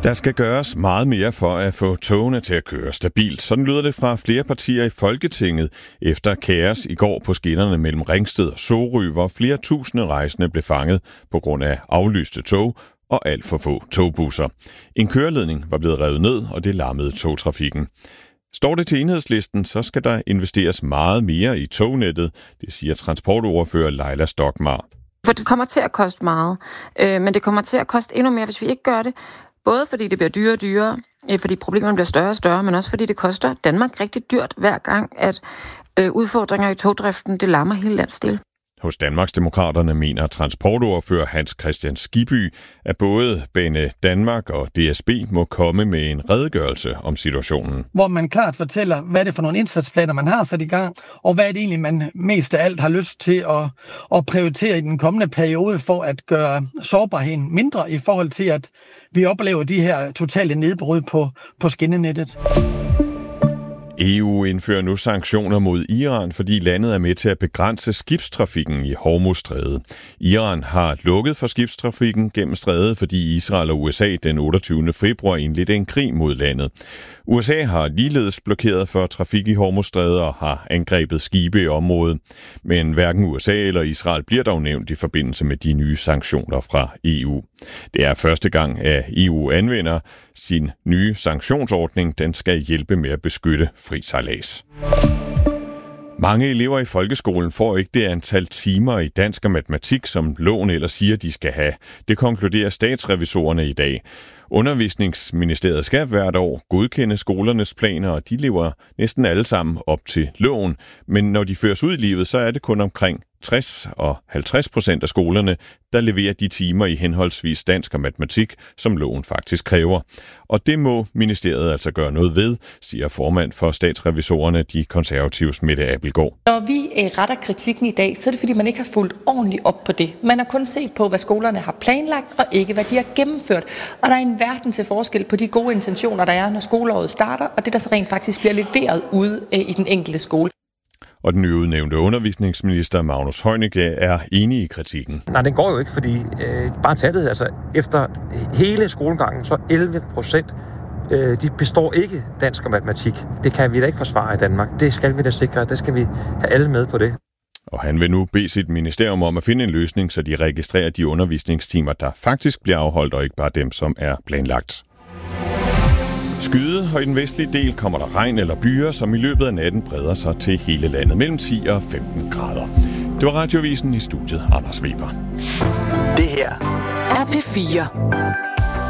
Der skal gøres meget mere for at få togene til at køre stabilt. Sådan lyder det fra flere partier i Folketinget efter kaos i går på skinnerne mellem Ringsted og Sorø, hvor flere tusinde rejsende blev fanget på grund af aflyste tog og alt for få togbusser. En køreledning var blevet revet ned, og det lammede togtrafikken. Står det til Enhedslisten, så skal der investeres meget mere i tognettet, det siger transportordfører Leila Stokmar. For det kommer til at koste meget, men det kommer til at koste endnu mere, hvis vi ikke gør det. Både fordi det bliver dyrere og dyrere, fordi problemerne bliver større og større, men også fordi det koster Danmark rigtig dyrt hver gang, at udfordringer i togdriften, det lammer hele landsdelen. Hos Danmarksdemokraterne mener transportordfører Hans Christian Skibby, at både Bane Danmark og DSB må komme med en redegørelse om situationen. Hvor man klart fortæller, hvad det er for nogle indsatsplaner, man har sat i gang, og hvad det egentlig, man mest af alt har lyst til at prioritere i den kommende periode for at gøre sårbarheden mindre i forhold til, at vi oplever de her totale nedbrud på skinnenettet. EU indfører nu sanktioner mod Iran, fordi landet er med til at begrænse skibstrafikken i Hormuzstrædet. Iran har lukket for skibstrafikken gennem strædet, fordi Israel og USA den 28. februar indledte en krig mod landet. USA har ligeledes blokeret for trafik i Hormuzstrædet og har angrebet skibe i området. Men hverken USA eller Israel bliver dog nævnt i forbindelse med de nye sanktioner fra EU. Det er første gang, at EU anvender sin nye sanktionsordning. Den skal hjælpe med at beskytte fri sejlads. Mange elever i folkeskolen får ikke det antal timer i dansk og matematik, som loven ellers siger, de skal have. Det konkluderer statsrevisorerne i dag. Undervisningsministeriet skal hvert år godkende skolernes planer, og de lever næsten alle sammen op til loven. Men når de føres ud i livet, så er det kun omkring 60% og 50% af skolerne, der leverer de timer i henholdsvis dansk og matematik, som loven faktisk kræver. Og det må ministeriet altså gøre noget ved, siger formand for statsrevisorerne, de konservatives Mette Abildgaard. Når vi retter kritikken i dag, så er det fordi, man ikke har fulgt ordentligt op på det. Man har kun set på, hvad skolerne har planlagt, og ikke hvad de har gennemført. Og der er en verden til forskel på de gode intentioner, der er, når skoleåret starter, og det, der så rent faktisk bliver leveret ude i den enkelte skole. Og den nyudnævnte undervisningsminister Magnus Heunicke er enig i kritikken. Nej, den går jo ikke, fordi bare tallet, altså efter hele skolegangen, så 11%, de består ikke dansk og matematik. Det kan vi da ikke forsvare i Danmark. Det skal vi da sikre, det skal vi have alle med på det. Og han vil nu bede sit ministerium om at finde en løsning, så de registrerer de undervisningstimer, der faktisk bliver afholdt, og ikke bare dem, som er planlagt. Skyde, og i den vestlige del kommer der regn eller byer, som i løbet af natten breder sig til hele landet mellem 10 og 15 grader. Det var Radiovisen, i studiet Anders Weber. Det her er P4.